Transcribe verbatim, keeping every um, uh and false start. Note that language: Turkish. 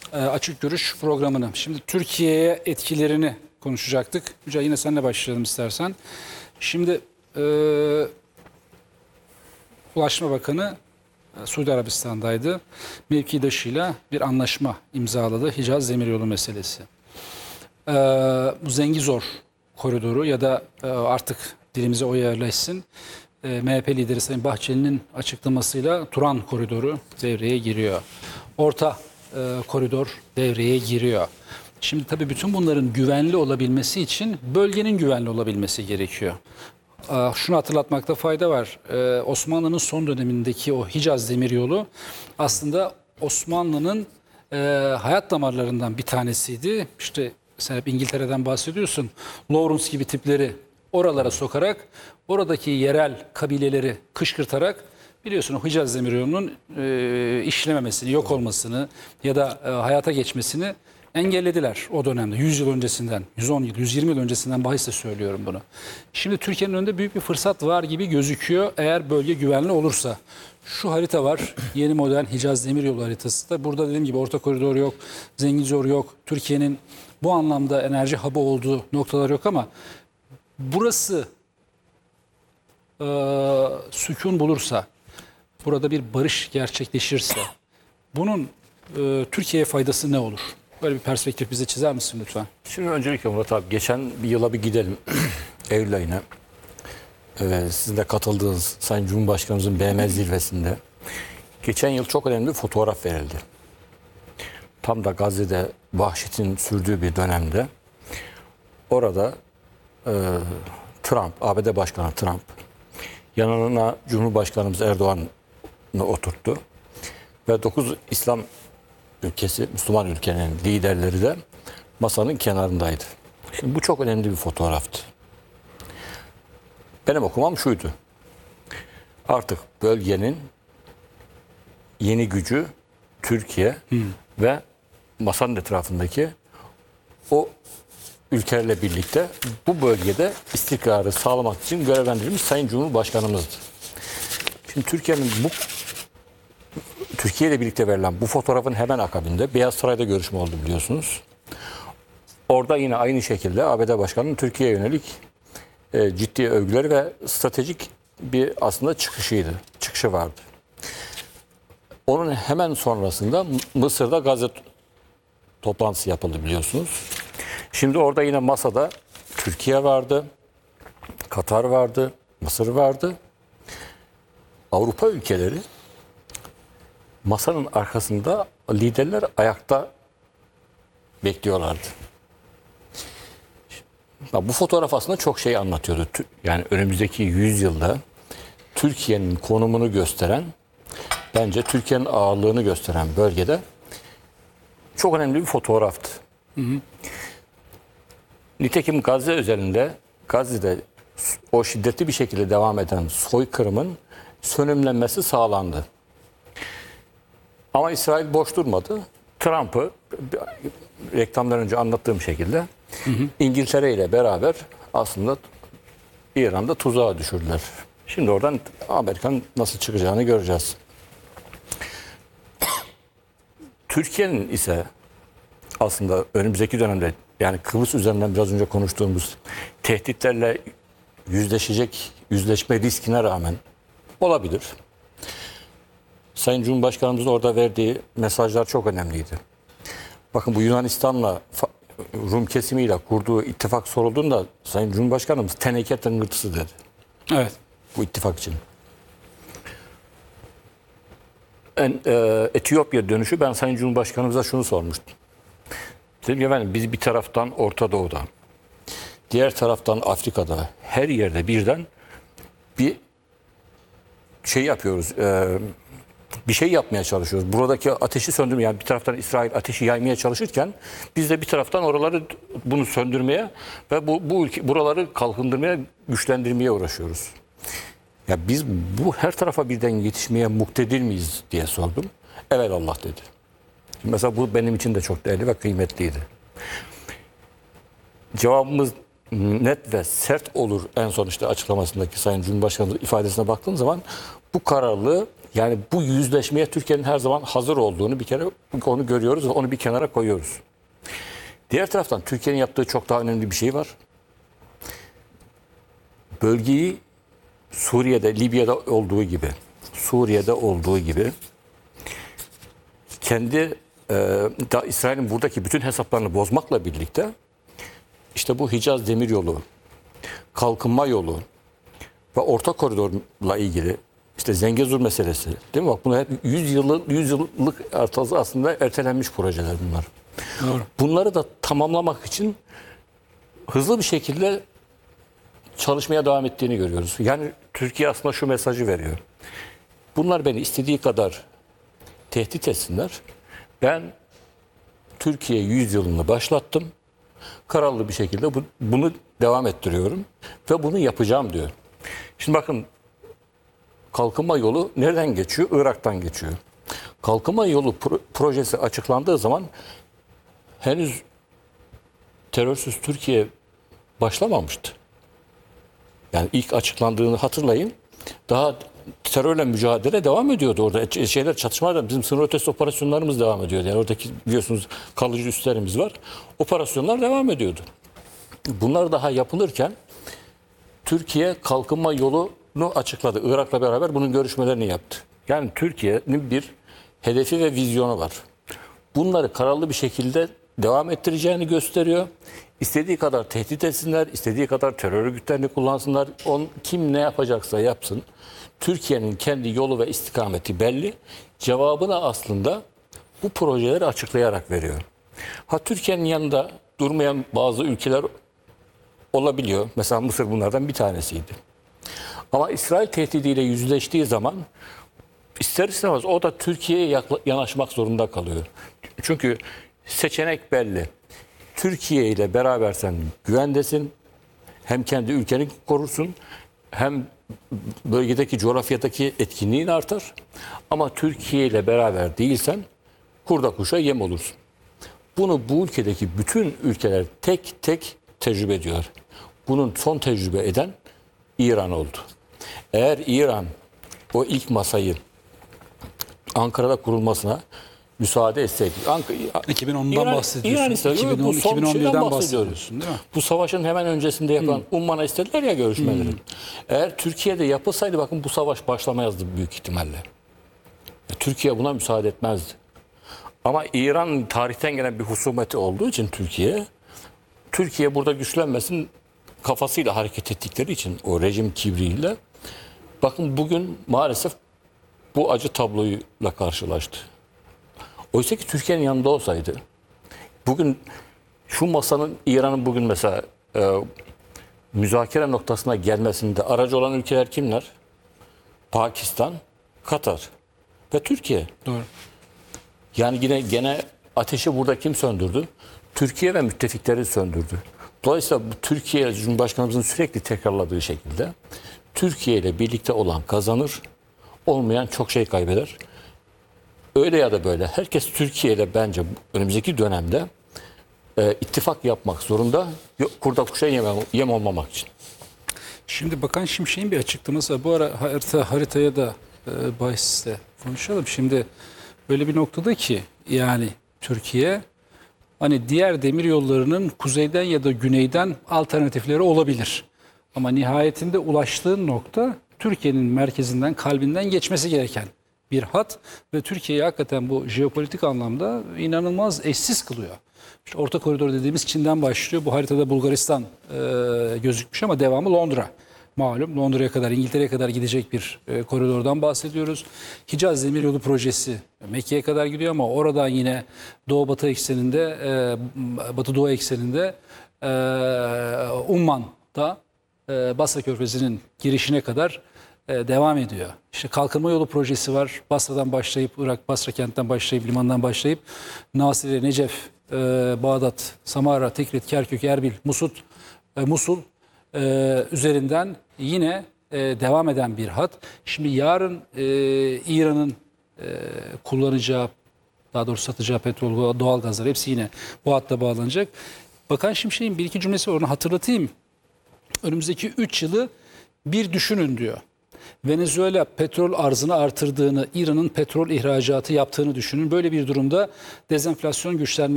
e, Açık Görüş programını. Şimdi Türkiye'ye etkilerini konuşacaktık. Mücahit, yine seninle başlayalım istersen. Şimdi e, Ulaştırma Bakanı e, Suudi Arabistan'daydı. Mevkidaşıyla bir anlaşma imzaladı. Hicaz Demiryolu meselesi. E, bu Zengizor koridoru ya da e, artık dilimize o yerleşsin. E, M H P lideri Sayın Bahçeli'nin açıklamasıyla Turan koridoru devreye giriyor. Orta e, koridor devreye giriyor. Şimdi tabii bütün bunların güvenli olabilmesi için bölgenin güvenli olabilmesi gerekiyor. E, şunu hatırlatmakta fayda var. E, Osmanlı'nın son dönemindeki o Hicaz Demiryolu aslında Osmanlı'nın e, hayat damarlarından bir tanesiydi. İşte sen hep İngiltere'den bahsediyorsun. Lawrence gibi tipleri oralara sokarak, oradaki yerel kabileleri kışkırtarak, biliyorsun o Hicaz Demiryolu'nun e, işlememesini, yok olmasını ya da e, hayata geçmesini engellediler o dönemde. yüz yıl öncesinden, yüz on yıl, yüz yirmi yıl öncesinden bahisle söylüyorum bunu. Şimdi Türkiye'nin önünde büyük bir fırsat var gibi gözüküyor eğer bölge güvenli olursa. Şu harita var, yeni model Hicaz Demiryolu haritası da. Burada dediğim gibi orta koridor yok, Zengizor yok. Türkiye'nin bu anlamda enerji hub'ı olduğu noktalar yok ama burası e, sükun bulursa, burada bir barış gerçekleşirse bunun e, Türkiye'ye faydası ne olur? Böyle bir perspektif bize çizer misin lütfen? Şimdi öncelikle Murat abi, geçen bir yıla bir gidelim. Eylül ayına. Ee, sizin de katıldığınız Sayın Cumhurbaşkanımızın B M zirvesinde geçen yıl çok önemli bir fotoğraf verildi. Tam da Gazze'de vahşetin sürdüğü bir dönemde orada e, Trump, A B D Başkanı Trump yanına Cumhurbaşkanımız Erdoğan'ı oturttu ve dokuz İslam ülkesi, Müslüman ülkenin liderleri de masanın kenarındaydı. Şimdi bu çok önemli bir fotoğraftı. Benim okumam şuydu. Artık bölgenin yeni gücü Türkiye hmm. ve masanın etrafındaki o ülkelerle birlikte bu bölgede istikrarı sağlamak için görevlendirilmiş Sayın Cumhurbaşkanımızdı. Şimdi Türkiye'nin bu Türkiye ile birlikte verilen bu fotoğrafın hemen akabinde Beyaz Saray'da görüşme oldu, biliyorsunuz. Orada yine aynı şekilde A B D Başkanı'nın Türkiye'ye yönelik e, ciddi övgüleri ve stratejik bir aslında çıkışıydı. Çıkışı vardı. Onun hemen sonrasında Mısır'da Gazze toplantısı yapıldı, biliyorsunuz. Şimdi orada yine masada Türkiye vardı, Katar vardı, Mısır vardı. Avrupa ülkeleri masanın arkasında, liderler ayakta bekliyorlardı. Bu fotoğraf aslında çok şey anlatıyordu. Yani önümüzdeki yüz yılda Türkiye'nin konumunu gösteren, bence Türkiye'nin ağırlığını gösteren bölgede çok önemli bir fotoğraftı. Hı hı. Nitekim Gazze özelinde, Gazze'de o şiddetli bir şekilde devam eden soykırımın sönümlenmesi sağlandı. Ama İsrail boş durmadı. Trump'ı reklamdan önce anlattığım şekilde hı hı. İngiltere ile beraber aslında İran'da tuzağa düşürdüler. Şimdi oradan Amerika'nın nasıl çıkacağını göreceğiz. Türkiye'nin ise aslında önümüzdeki dönemde, yani Kıbrıs üzerinden biraz önce konuştuğumuz tehditlerle yüzleşecek, yüzleşme riskine rağmen olabilir. Sayın Cumhurbaşkanımızın orada verdiği mesajlar çok önemliydi. Bakın, bu Yunanistan'la Rum kesimiyle kurduğu ittifak sorulduğunda Sayın Cumhurbaşkanımız teneke tıngırtısı dedi. Evet. Bu ittifak için. En, e, Etiyopya dönüşü ben Sayın Cumhurbaşkanımıza şunu sormuştum. Dedim ki, efendim, biz bir taraftan Orta Doğu'da, diğer taraftan Afrika'da, her yerde birden bir şey yapıyoruz. E, bir şey yapmaya çalışıyoruz. Buradaki ateşi söndürmeye, yani bir taraftan İsrail ateşi yaymaya çalışırken biz de bir taraftan oraları, bunu söndürmeye ve bu, bu ülke, buraları kalkındırmaya, güçlendirmeye uğraşıyoruz. Ya biz bu her tarafa birden yetişmeye muktedir miyiz diye sordum. Evet Allah dedi. Şimdi mesela bu benim için de çok değerli ve kıymetliydi. Cevabımız net ve sert olur en son işte açıklamasındaki Sayın Cumhurbaşkanı ifadesine baktığım zaman bu kararlılığı Yani bu yüzleşmeye Türkiye'nin her zaman hazır olduğunu bir kere onu görüyoruz ve onu bir kenara koyuyoruz. Diğer taraftan Türkiye'nin yaptığı çok daha önemli bir şey var. Bölgeyi Suriye'de, Libya'da olduğu gibi, Suriye'de olduğu gibi kendi e, da İsrail'in buradaki bütün hesaplarını bozmakla birlikte işte bu Hicaz Demiryolu, kalkınma yolu ve orta koridorla ilgili işte Zengezur meselesi, değil mi? Bak bunlar hep yüz yıllık yüz yıllık aslında ertelenmiş projeler bunlar. Doğru. Bunları da tamamlamak için hızlı bir şekilde çalışmaya devam ettiğini görüyoruz. Yani Türkiye aslında şu mesajı veriyor. Bunlar beni istediği kadar tehdit etsinler. Ben Türkiye yüz yılını başlattım. Kararlı bir şekilde bu, bunu devam ettiriyorum ve bunu yapacağım diyor. Şimdi bakın, kalkınma yolu nereden geçiyor? Irak'tan geçiyor. Kalkınma yolu pro- projesi açıklandığı zaman henüz terörsüz Türkiye başlamamıştı. Yani ilk açıklandığını hatırlayın. Daha terörle mücadele devam ediyordu orada. Şeyler, çatışmalar, bizim sınır ötesi operasyonlarımız devam ediyordu. Yani oradaki biliyorsunuz kalıcı üslerimiz var. Operasyonlar devam ediyordu. Bunlar daha yapılırken Türkiye kalkınma yolunu açıkladı. Irak'la beraber bunun görüşmelerini yaptı. Yani Türkiye'nin bir hedefi ve vizyonu var. Bunları kararlı bir şekilde devam ettireceğini gösteriyor. İstediği kadar tehdit etsinler, istediği kadar terör örgütlerini kullansınlar. On, kim ne yapacaksa yapsın. Türkiye'nin kendi yolu ve istikameti belli. Cevabını aslında bu projeleri açıklayarak veriyor. Ha, Türkiye'nin yanında durmayan bazı ülkeler olabiliyor. Mesela Mısır bunlardan bir tanesiydi. Ama İsrail tehdidiyle yüzleştiği zaman ister istemez o da Türkiye'ye yanaşmak zorunda kalıyor. Çünkü seçenek belli. Türkiye ile beraber sen güvendesin. Hem kendi ülkeni korursun, hem bölgedeki, coğrafyadaki etkinliğin artar. Ama Türkiye ile beraber değilsen kurda kuşa yem olursun. Bunu bu ülkedeki bütün ülkeler tek tek tecrübe ediyor. Bunun son tecrübe eden İran oldu. Eğer İran o ilk masayı Ankara'da kurulmasına müsaade etseydi. iki bin ondan İran, bahsediyorsun. İran istedi. iki bin on, Bu son iki bin on birden şeyden bahsediyorsun değil mi? Bu savaşın hemen öncesinde yapan hmm. Umman'a istediler ya görüşmeleri. Hmm. Eğer Türkiye'de yapılsaydı bakın bu savaş başlamazdı büyük ihtimalle. Türkiye buna müsaade etmezdi. Ama İran tarihten gelen bir husumeti olduğu için Türkiye, Türkiye burada güçlenmesin kafasıyla hareket ettikleri için o rejim kibriyle, bakın bugün maalesef bu acı tabloyla karşılaştı. Oysa ki Türkiye'nin yanında olsaydı, bugün şu masanın İran'ın bugün mesela e, müzakere noktasına gelmesinde aracı olan ülkeler kimler? Pakistan, Katar ve Türkiye. Doğru. Yani yine gene ateşi burada kim söndürdü? Türkiye ve müttefikleri söndürdü. Dolayısıyla bu Türkiye, Cumhurbaşkanımızın sürekli tekrarladığı şekilde Türkiye ile birlikte olan kazanır, olmayan çok şey kaybeder. Öyle ya da böyle herkes Türkiye ile bence önümüzdeki dönemde e, ittifak yapmak zorunda, kurda kuşa yem, yem olmamak için. Şimdi Bakan Şimşek'in bir açıklaması var. Bu ara harita, haritaya da e, bahisle konuşalım. Şimdi böyle bir noktada ki yani Türkiye hani diğer demir yollarının kuzeyden ya da güneyden alternatifleri olabilir. Ama nihayetinde ulaştığın nokta Türkiye'nin merkezinden, kalbinden geçmesi gereken bir hat ve Türkiye'yi hakikaten bu jeopolitik anlamda inanılmaz eşsiz kılıyor. İşte orta koridor dediğimiz Çin'den başlıyor. Bu haritada Bulgaristan e, gözükmüş ama devamı Londra. Malum Londra'ya kadar, İngiltere'ye kadar gidecek bir e, koridordan bahsediyoruz. Hicaz Demiryolu projesi Mekke'ye kadar gidiyor ama oradan yine Doğu-Batı ekseninde, e, Batı-Doğu ekseninde e, Umman'da e, Basra Körfezi'nin girişine kadar e, devam ediyor. İşte kalkınma yolu projesi var. Basra'dan başlayıp, Irak, Basra kentten başlayıp, limandan başlayıp Nasirye, Necef, e, Bağdat, Samara, Tikrit, Kerkük, Erbil, Musut, e, Musul e, üzerinden yine e, devam eden bir hat. Şimdi yarın e, İran'ın e, kullanacağı, daha doğrusu satacağı petrol, doğalgazlar hepsi yine bu hatta bağlanacak. Bakan Şimşek'in bir iki cümlesi var, onu hatırlatayım. Önümüzdeki üç yılı bir düşünün diyor. Venezuela petrol arzını artırdığını, İran'ın petrol ihracatı yaptığını düşünün. Böyle bir durumda dezenflasyon güçlenmez.